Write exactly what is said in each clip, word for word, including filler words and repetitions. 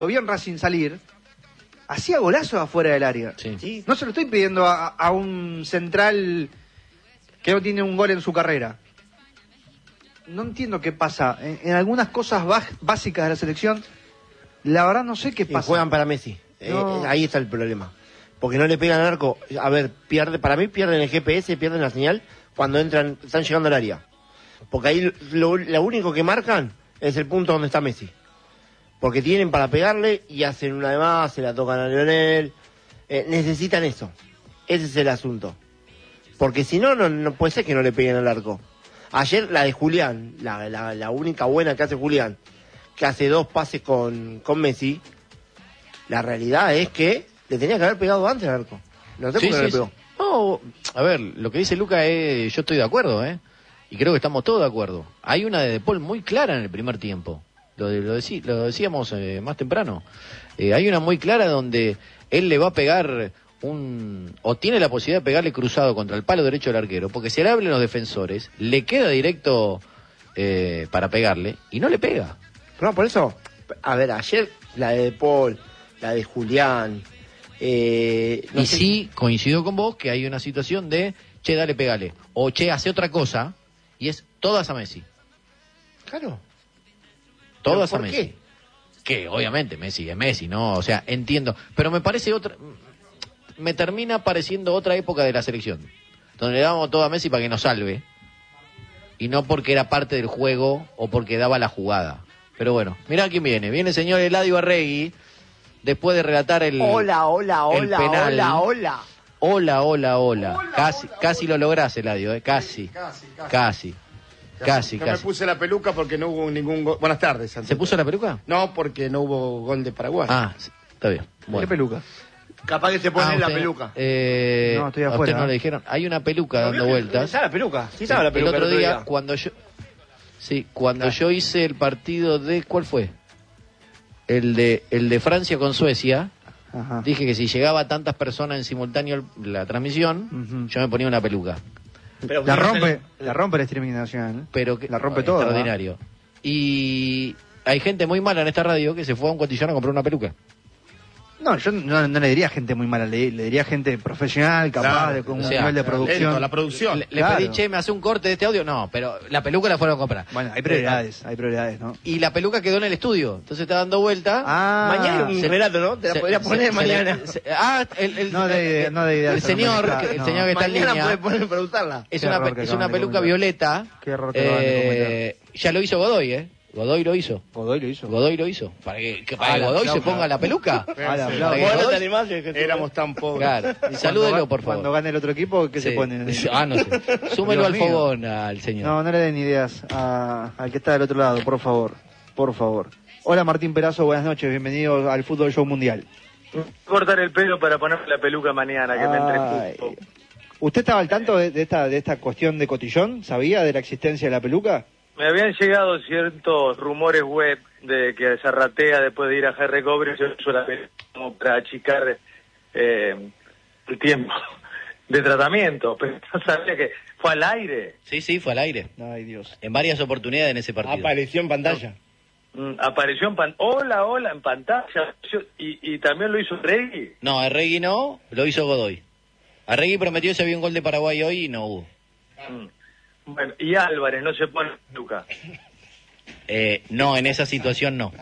bien Racing salir, hacía golazos afuera del área. Sí. ¿Sí? No se lo estoy pidiendo a, a un central que no tiene un gol en su carrera. No entiendo qué pasa. En, en algunas cosas baj, básicas de la selección, la verdad no sé qué pasa. Y juegan para Messi. No. Eh, ahí está el problema. Porque no le pegan al arco. A ver, pierde, para mí pierden el G P S, pierden la señal cuando entran, están llegando al área. Porque ahí lo, lo único que marcan es el punto donde está Messi. Porque tienen para pegarle y hacen una de más, se la tocan a Lionel. Eh, necesitan eso. Ese es el asunto. Porque si no, no, no puede ser que no le peguen al arco. Ayer la de Julián, la, la, la única buena que hace Julián, que hace dos pases con, con Messi, la realidad es que le tenía que haber pegado antes al arco. No sé Sí, por qué sí, no le pegó. sí. No, a ver, lo que dice Luca es, yo estoy de acuerdo, ¿eh? Y creo que estamos todos de acuerdo. Hay una de De Paul muy clara en el primer tiempo. Lo, de, lo, decí, lo decíamos eh, más temprano. Eh, hay una muy clara donde él le va a pegar un... o tiene la posibilidad de pegarle cruzado contra el palo derecho del arquero, porque se le hablen los defensores, le queda directo eh, para pegarle y no le pega. No, por eso, a ver, ayer la de De Paul, la de Julián... Eh, no y sé. sí, coincido con vos que hay una situación de, che, dale, pegale, o che, hace otra cosa, y es todas a Messi. Claro. Todas a ¿Por Messi. qué? Que obviamente Messi es Messi, ¿no? O sea, entiendo. Pero me parece otra... Me termina pareciendo otra época de la selección. Donde le damos todo a Messi para que nos salve. Y no porque era parte del juego o porque daba la jugada. Pero bueno, mirá quién viene. Viene el señor Eladio Arregui. Después de relatar el... Hola, hola, el hola, penal. hola, hola. Hola, hola, hola. Hola, casi hola, casi hola. lo lográs, Eladio, ¿eh? Casi. Casi, casi. Casi. Casi, No casi. me puse la peluca porque no hubo ningún gol. Buenas tardes, ante ¿Se puso todo. la peluca? No, porque no hubo gol de Paraguay. Ah, sí, está bien. ¿Qué Bueno. peluca? Capaz que se pone Ah, la usted- peluca. Eh, No, estoy a afuera, usted no ¿eh? le dijeron. Hay una peluca ¿No dando vio que- vueltas. ¿Estaba la peluca? Sí, Sí, estaba la el peluca. otro día, cuando yo... Sí, cuando Claro. yo hice el partido de... ¿Cuál fue? El de el de Francia con Suecia. Ajá. Dije que si llegaba a tantas personas en simultáneo la transmisión, Ujú. yo me ponía una peluca. Pero La usted no rompe, la rompe el streaming nacional. ¿eh? Pero que, La rompe oh, toda, extraordinario. Y hay gente muy mala en esta radio que se fue a un cotillón a comprar una peluca. No, yo no, no le diría gente muy mala, le, le diría gente profesional, capaz, Claro, de, con un o sea, nivel de Lento, producción. la producción. Le, le Claro. pedí, che, me hace un corte de este audio. No, pero la peluca la fueron a comprar. Bueno, hay prioridades, hay prioridades, ¿no? Y la peluca quedó en el estudio. Entonces está dando vuelta. Ah, Mañana hay un se- relato, ¿no? Te la Se- podría se- poner se mañana. le- se- ah, el, el, No de idea, no de idea, el se lo señor, maneja, que- el no. señor que está en Mañana línea. puede poner para usarla. Es Qué una, error pe- que es acaban una de peluca cometer. violeta. Qué error que acaban de Eh, ya lo hizo Godoy, ¿eh? Godoy lo hizo. Godoy lo hizo. Godoy lo hizo. Para que, que para Ah, que la Godoy se aplauso. ponga la peluca. Ah, la Para que aplauso. Vos no Godoy- te animás, que- que- Éramos tan pobres. Claro. Y Cuando salúdelo, ga- por favor. Cuando gane el otro equipo, ¿qué se Sí. pone? Ah, no sé. Súmelo Dios al mío. fogón al señor. No, no le den ideas a- al que está del otro lado, por favor. Por favor. Hola Martín Perazo, buenas noches, bienvenido al Fútbol Show Mundial. Cortar el pelo para ponerme la peluca mañana, que me Ay. entre. ¿Usted estaba al tanto de, de esta de esta cuestión de cotillón? ¿Sabía de la existencia de la peluca? Me habían llegado ciertos rumores web de que Zarratea, después de ir a Jerry Cobre, se usó la peluca como para achicar eh, el tiempo de tratamiento, pero no sabía que fue al aire. Sí, sí, fue al aire. Ay, Dios. En varias oportunidades en ese partido. Apareció en pantalla. Mm, Apareció en pantalla, hola, hola, en pantalla, Yo- y, y también lo hizo Reggie. No, Arregui no, lo hizo Godoy. Arregui prometió si había un gol de Paraguay hoy y no hubo. Mm. Bueno, y Álvarez no se pone peluca. Eh, no, en esa situación no.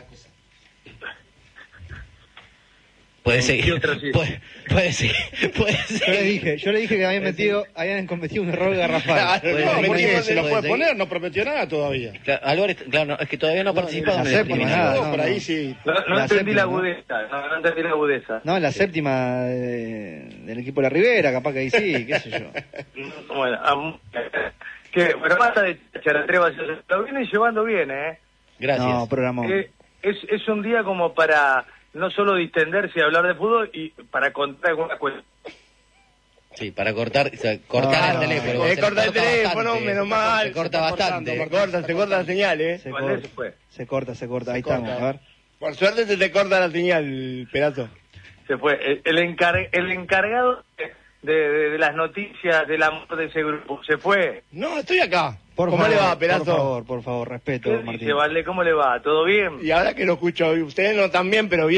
Puede ¿En ser. qué otra sí? Puede, puede ser. Puede Yo le ser. dije, yo le dije que habían metido, habían cometido un error garrafal. Puede No, ser, porque puede se lo ser, puede puede poner, no prometió nada todavía. Claro, Álvarez, claro, no, es que todavía no ha participado la en el séptima, eliminatorio. nada, No, no, por no. ahí sí. No, no La entendí séptima, la ¿no? agudeza, no, no entendí la agudeza. No, la séptima de- del equipo de la Ribera, capaz que ahí sí, qué sé yo. Bueno, am- que, pero basta de charatrevas, lo viene llevando bien, ¿eh? Gracias. No, programó. Eh, es, es un día como para no solo distenderse y hablar de fútbol, y para contar alguna cuestión. Sí, para cortar, o sea, cortar No, el teléfono. Eh, se corta el corta teléfono, bastante. menos mal. Se corta está bastante. cortando, Se corta, se corta la señal, ¿eh? Se ¿Cuál corta, es? Fue? se corta, se corta, ahí Se corta. estamos, a ver. Por suerte se te corta la señal, pedazo. Se fue. El, el, encar- el encargado de, de, de, de las noticias del amor de ese grupo. ¿Se fue? No, estoy acá. Por ¿Cómo favor, le va, Perazo? Por favor, por favor, respeto, ¿Qué Martín. dice, Vale? ¿Cómo le va? ¿Todo bien? Y ahora que lo escucho, ustedes no tan bien, pero bien.